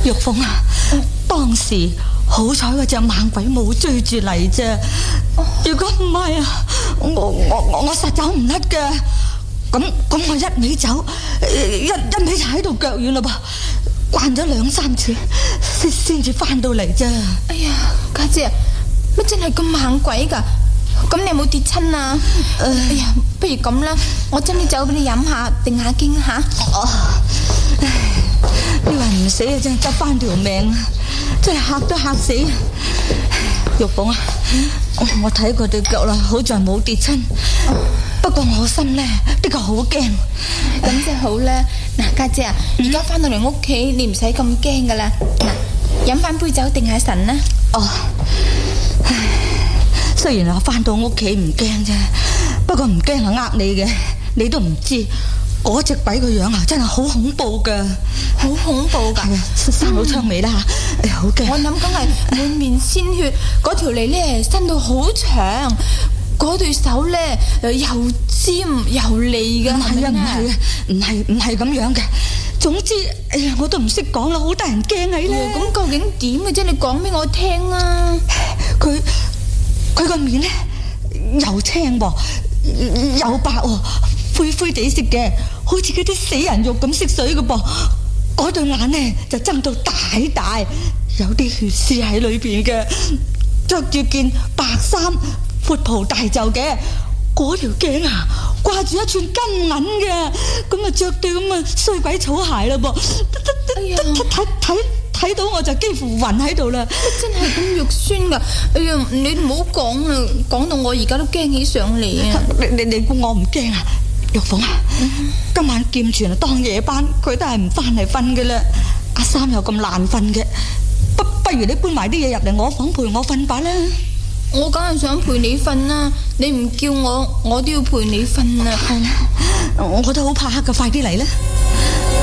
玉鳳啊，當時好彩嗰隻猛鬼冇追住嚟啫，如果唔係啊，我實走唔甩嘅。咁我一味走，一味就喺度腳軟嘞噃，慣咗2、3次先至翻到嚟啫。 哎呀，家姐，乜真係咁猛鬼噶？咁你有冇跌親啊？哎呀，不如咁啦，我斟啲酒俾你飲下，定下驚吓。 你話唔死啊，真係執翻條命，真係嚇都嚇死。玉鳳啊，我睇佢對腳啦，好在冇跌親。不過我心呢，的確好驚。 咁即係好啦。嗱，家姐啊，而家翻到嚟屋企，你唔使咁驚噶啦。嗱，飲翻杯酒定下神啦。 雖然我翻到屋企唔驚啫，不過唔驚係呃你嘅，你都唔知嗰隻鬼個樣啊，真係好恐怖噶， 好恐怖噶， 生到槍尾啦吓，好驚。 我諗梗係滿面鮮血，嗰條脷咧伸到好長，嗰對手咧又尖又利噶。唔係咁樣嘅。總之，哎呀，我都唔識講啦，好得人驚喺咧。咁究竟點嘅啫？你講俾我聽啊！ 佢個面咧又青喎，又白喎，灰灰地色嘅，好似嗰啲死人肉咁色水嘅噃。嗰對眼咧就睜到大大，有啲血絲喺裏邊嘅，着住件白衫，闊袍大袖嘅，嗰條頸啊掛住一串金銀嘅，咁啊着對咁啊衰鬼草鞋啦噃。睇到我就幾乎暈喺度啦！ 真係咁肉酸噶！哎呀，你唔好講啦，講到我而家都驚起上嚟啊！ 你估我唔驚啊？玉鳳啊，今晚劍傳啊當夜班，佢都係唔翻嚟瞓嘅啦。阿三又咁難瞓嘅，不如你搬埋啲嘢入嚟我房陪我瞓吧啦。 我梗係想陪你瞓啦，你唔叫我都要陪你瞓啊！ 係啦，我都好怕黑噶，快啲嚟啦！